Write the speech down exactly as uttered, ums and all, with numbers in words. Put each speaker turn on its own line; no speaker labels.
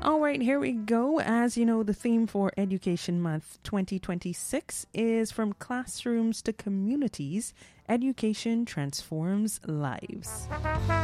All right, here we go. As you know, the theme for Education Month twenty twenty-six is From Classrooms to Communities, Education Transforms Lives.